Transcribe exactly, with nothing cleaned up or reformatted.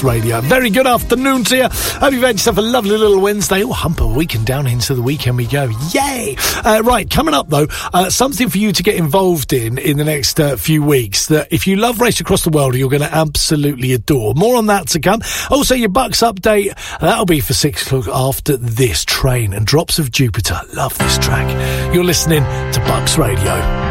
Radio. Very good afternoon to you. Hope you've had yourself a lovely little Wednesday. Oh, hump a weekend down into the weekend we go. Yay! Uh, right, coming up though, uh, something for you to get involved in in the next uh, few weeks that if you love Race Across the World, you're going to absolutely adore. More on that to come. Also, your Bucks update, that'll be for six o'clock after this. Train and Drops of Jupiter. Love this track. You're listening to Bucks Radio.